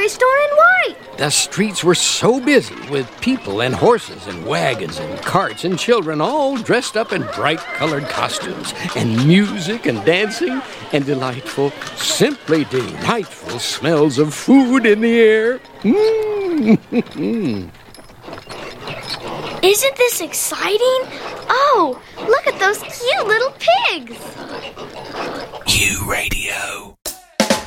store in white. The streets were so busy with people and horses and wagons and carts and children all dressed up in bright-colored costumes and music and dancing and delightful, simply delightful smells of food in the air. Isn't this exciting? Oh, look at those cute little pigs. U Radio.